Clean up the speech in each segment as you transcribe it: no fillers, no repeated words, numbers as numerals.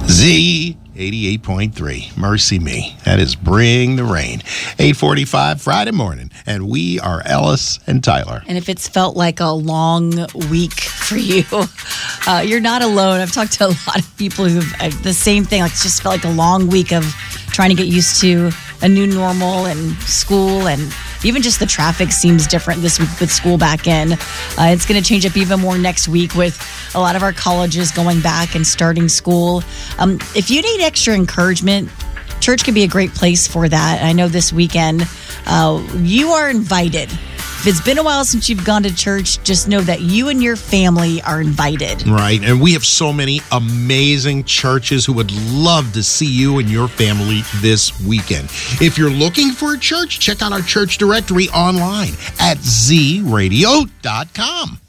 Z88.3. Mercy me. That is Bring the Rain. 8:45 Friday morning. And we are Ellis and Tyler. And if it's felt like a long week for you, you're not alone. I've talked to a lot of people who've the same thing. Like, it's just felt like a long week of trying to get used to a new normal and school, and even just the traffic seems different this week with school back in. It's going to change up even more next week with a lot of our colleges going back and starting school. If you need extra encouragement, church can be a great place for that. I know this weekend you are invited. If it's been a while since you've gone to church, just know that you and your family are invited. Right. And we have so many amazing churches who would love to see you and your family this weekend. If you're looking for a church, check out our church directory online at zradio.com.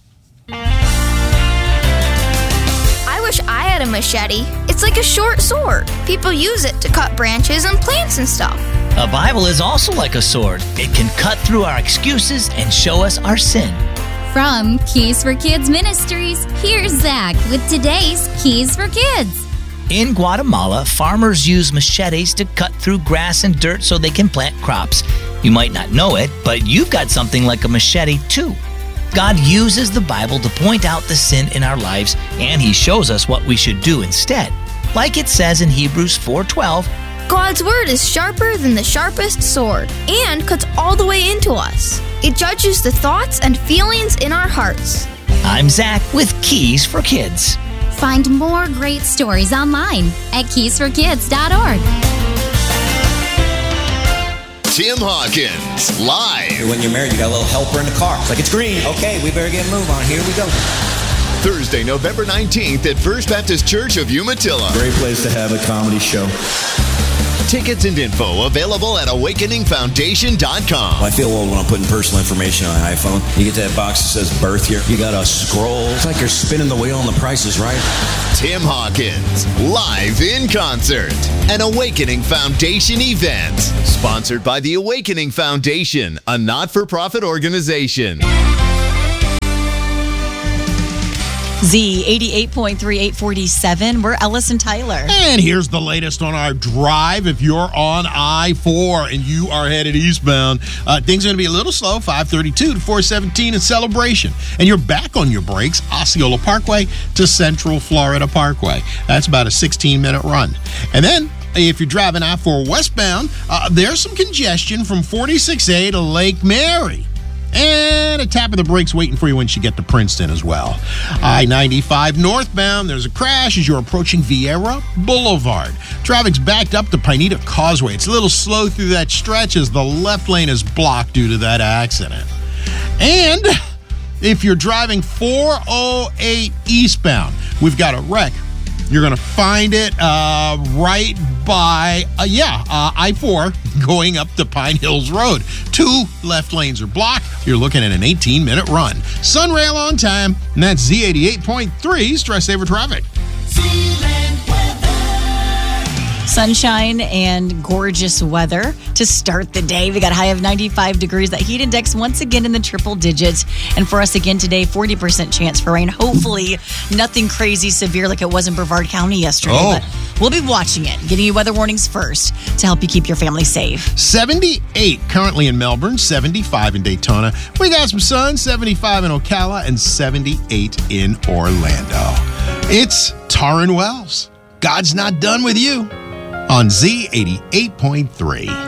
I wish I had a machete. It's like a short sword. People use it to cut branches and plants and stuff. A Bible is also like a sword. It can cut through our excuses and show us our sin. From Keys for Kids Ministries, here's Zach with today's Keys for Kids. In Guatemala, farmers use machetes to cut through grass and dirt so they can plant crops. You might not know it, but you've got something like a machete too. God uses the Bible to point out the sin in our lives, and He shows us what we should do instead. Like it says in Hebrews 4:12, God's word is sharper than the sharpest sword and cuts all the way into us. It judges the thoughts and feelings in our hearts. I'm Zach with Keys for Kids. Find more great stories online at keysforkids.org. Tim Hawkins, live. When you're married, you got a little helper in the car. It's like, it's green. Okay, we better get a move on. Here we go. Thursday, November 19th at First Baptist Church of Umatilla. Great place to have a comedy show. Tickets and info available at awakeningfoundation.com. I feel old when I'm putting personal information on an iPhone. You get that box that says birth here. You got to scroll. It's like you're spinning the wheel and the price is right. Tim Hawkins, live in concert. An Awakening Foundation event. Sponsored by the Awakening Foundation, a not-for-profit organization. Z88.3, 847. We're Ellis and Tyler. And here's the latest on our drive. If you're on I-4 and you are headed eastbound, things are going to be a little slow, 532 to 417 in Celebration. And you're back on your brakes, Osceola Parkway to Central Florida Parkway. That's about a 16-minute run. And then if you're driving I-4 westbound, there's some congestion from 46A to Lake Mary. And a tap of the brakes waiting for you once you get to Princeton as well. I-95 northbound, there's a crash as you're approaching Vieira Boulevard. Traffic's backed up to Pineda Causeway. It's a little slow through that stretch as the left lane is blocked due to that accident. And if you're driving 408 eastbound, we've got a wreck. You're going to find it right by, I-4 going up to Pine Hills Road. 2 left lanes are blocked. You're looking at an 18-minute run. Sunrail on time, and that's Z88.3 Stress Saver Traffic. Sunshine and gorgeous weather to start the day. We got a high of 95 degrees. That heat index once again in the triple digits. And for us again today, 40% chance for rain. Hopefully nothing crazy severe like it was in Brevard County yesterday. But we'll be watching it, giving you weather warnings first to help you keep your family safe. 78 currently in Melbourne, 75 in Daytona. We got some sun, 75 in Ocala, and 78 in Orlando. It's Taryn Wells. God's not done with you. On Z88.3.